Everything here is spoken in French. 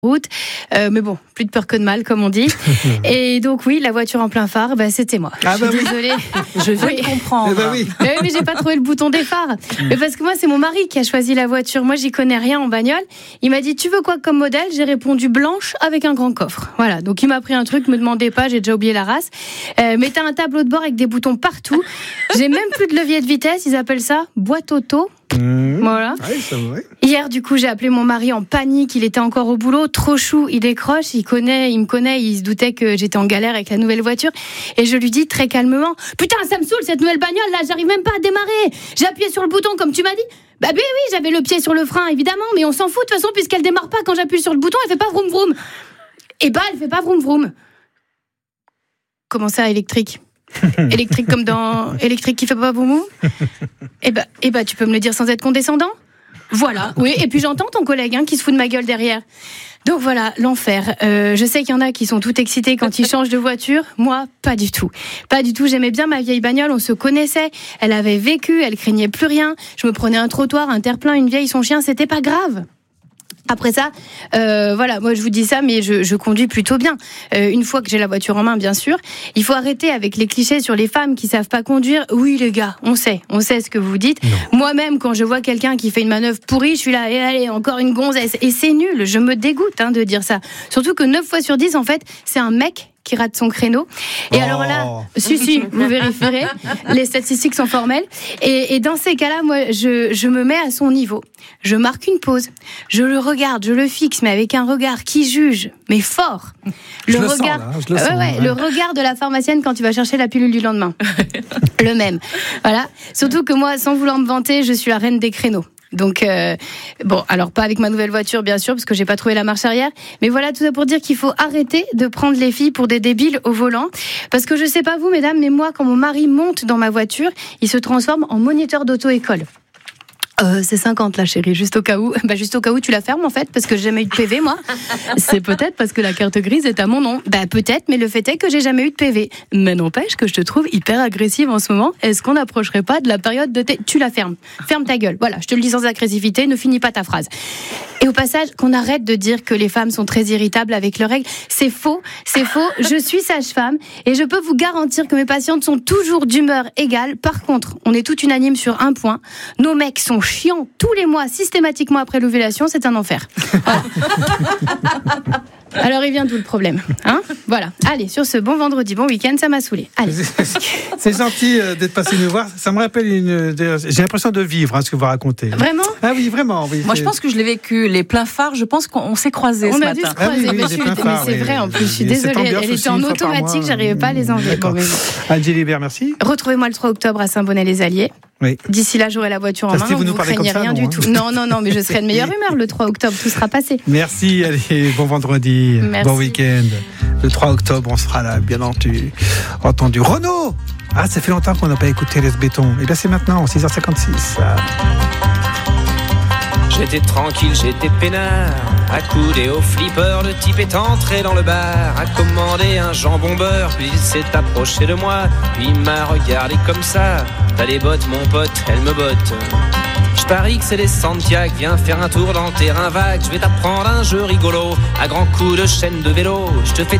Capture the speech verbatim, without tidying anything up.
route, euh, mais bon, plus de peur que de mal, comme on dit. Et donc oui, la voiture en plein phare, bah, c'était moi. Ah bah je suis oui. désolée. Je viens Oui. de comprendre. Eh ben oui. Mais, oui, mais j'ai pas trouvé le bouton des phares. Mais parce que moi, c'est mon mari qui a choisi la voiture. Moi, j'y connais rien en bagnole. Il m'a dit, tu veux quoi comme modèle? J'ai répondu blanche avec un grand coffre. Voilà. Donc il m'a pris un truc, me demandez pas, j'ai déjà oublié la race. Euh, mais t'as un tableau de bord avec des boutons partout. J'ai même plus de levier de vitesse. Ils appellent ça boîte auto. Mmh. Voilà. Oui, ça va. Hier, du coup, j'ai appelé mon mari en panique. Il était encore au boulot, trop chou. Il décroche, il connaît, il me connaît. Il se doutait que j'étais en galère avec la nouvelle voiture. Et je lui dis très calmement, putain, ça me saoule cette nouvelle bagnole là. J'arrive même pas à démarrer. J'ai appuyé sur le bouton comme tu m'as dit. Bah oui, oui, j'avais le pied sur le frein évidemment, mais on s'en fout de toute façon puisqu'elle démarre pas quand j'appuie sur le bouton. Elle fait pas vroom vroom. Et bah, elle fait pas vroom vroom. Comment ça, électrique? Électrique comme dans électrique qui fait pas vroom vroom? Eh bah, eh bah, tu peux me le dire sans être condescendant? Voilà, oui, et puis j'entends ton collègue hein, qui se fout de ma gueule derrière. Donc voilà, l'enfer. Euh, je sais qu'il y en a qui sont tout excités quand ils changent de voiture. Moi, pas du tout. Pas du tout, j'aimais bien ma vieille bagnole, on se connaissait. Elle avait vécu, elle craignait plus rien. Je me prenais un trottoir, un terre-plein, une vieille, son chien, c'était pas grave. Après ça, euh, voilà, moi je vous dis ça, mais je, je conduis plutôt bien. Euh, une fois que j'ai la voiture en main, bien sûr, il faut arrêter avec les clichés sur les femmes qui savent pas conduire. Oui, les gars, on sait, on sait ce que vous dites. Non. Moi-même, quand je vois quelqu'un qui fait une manœuvre pourrie, je suis là, et allez, encore une gonzesse. Et c'est nul, je me dégoûte hein, de dire ça. Surtout que neuf fois sur dix, en fait, c'est un mec qui rate son créneau. Et oh. alors là, si, si, vous vérifierez, les statistiques sont formelles. Et, et dans ces cas-là, moi, je, je me mets à son niveau. Je marque une pause. Je le regarde, je le fixe, mais avec un regard qui juge, mais fort. Le je regard, le sens, là, je le ouais, sens, ouais, ouais. le regard de la pharmacienne quand tu vas chercher la pilule du lendemain. Le même. Voilà. Surtout que moi, sans vouloir me vanter, je suis la reine des créneaux. Donc euh, bon, alors pas avec ma nouvelle voiture bien sûr parce que j'ai pas trouvé la marche arrière, mais voilà tout ça pour dire qu'il faut arrêter de prendre les filles pour des débiles au volant, parce que je sais pas vous mesdames, mais moi quand mon mari monte dans ma voiture, il se transforme en moniteur d'auto-école. Euh, c'est cinquante là chérie, juste au cas où. Bah juste au cas où tu la fermes en fait, parce que j'ai jamais eu de P V moi. C'est peut-être parce que la carte grise est à mon nom. Bah peut-être, mais le fait est que j'ai jamais eu de P V. Mais n'empêche que je te trouve hyper agressive en ce moment. Est-ce qu'on n'approcherait pas de la période de... T... Tu la fermes. Ferme ta gueule. Voilà, je te le dis sans agressivité, ne finis pas ta phrase. Et au passage, qu'on arrête de dire que les femmes sont très irritables avec leurs règles. C'est faux, c'est faux. Je suis sage-femme et je peux vous garantir que mes patientes sont toujours d'humeur égale. Par contre, on est toutes unanimes sur un point. Nos mecs sont chiants tous les mois, systématiquement après l'ovulation. C'est un enfer. Voilà. Alors, il vient d'où le problème hein? Voilà. Allez, sur ce bon vendredi, bon week-end, ça m'a saoulé. Allez. C'est gentil d'être passé nous voir. Ça me rappelle une. J'ai l'impression de vivre hein, ce que vous racontez. Vraiment? Ah oui, vraiment. Oui, moi, je pense que je l'ai vécu. Les pleins phares, je pense qu'on s'est croisés on ce a matin. dû se croiser. Ah oui, oui, mais, je suis... mais phares, c'est oui, vrai, en plus, je suis oui, désolée. Elle était en automatique, j'arrivais pas à les enlever. D'accord. Bon, mais bon. Angie Libert, merci. Retrouvez-moi le trois octobre à Saint-Bonnet-les-Alliés. Oui. D'ici là, j'aurai la voiture en main. Si vous ne vous craignez rien du non, tout. hein. Non, non, non, mais je serai de meilleure humeur le trois octobre. Tout sera passé. Merci. Allez, bon vendredi. Merci. Bon week-end. Le trois octobre, on sera là, bien entendu. entendu. Renaud! Ah, ça fait longtemps qu'on n'a pas écouté Les Béton. Et bien, c'est maintenant, six heures cinquante-six. J'étais tranquille, j'étais peinard, accoudé au flipper, le type est entré dans le bar, a commandé un jambon beurre, puis il s'est approché de moi, puis il m'a regardé comme ça. T'as les bottes mon pote, elle me botte. Je parie que c'est les Santiago, viens faire un tour dans le terrain vague, je vais t'apprendre un jeu rigolo, à grands coups de chaîne de vélo, je te fais